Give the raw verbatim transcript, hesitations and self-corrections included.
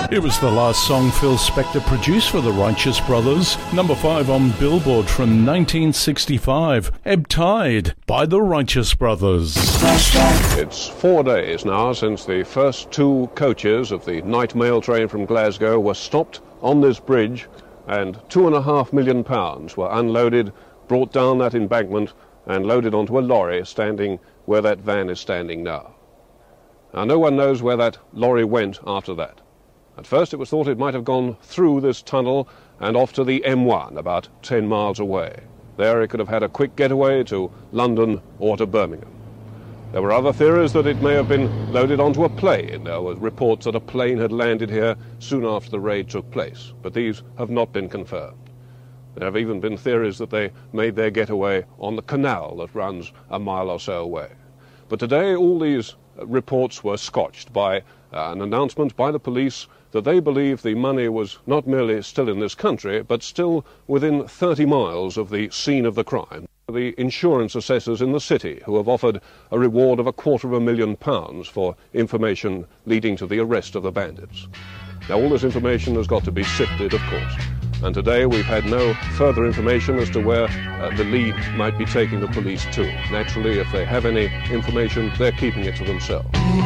It was the last song Phil Spector produced for the Righteous Brothers. Number five on Billboard from nineteen sixty-five. Ebb Tide by the Righteous Brothers. It's four days now since the first two coaches of the night mail train from Glasgow were stopped on this bridge, and two and a half million pounds were unloaded, brought down that embankment and loaded onto a lorry standing where that van is standing now. Now, no one knows where that lorry went after that. At first it was thought it might have gone through this tunnel and off to the M one, about ten miles away. There it could have had a quick getaway to London or to Birmingham. There were other theories that it may have been loaded onto a plane. There were reports that a plane had landed here soon after the raid took place, but these have not been confirmed. There have even been theories that they made their getaway on the canal that runs a mile or so away. But today all these reports were scotched by uh, an announcement by the police that they believe the money was not merely still in this country, but still within thirty miles of the scene of the crime. The insurance assessors in the city, who have offered a reward of a quarter of a million pounds for information leading to the arrest of the bandits. Now, all this information has got to be sifted, of course, and today we've had no further information as to where uh, the lead might be taking the police to. Naturally, if they have any information, they're keeping it to themselves.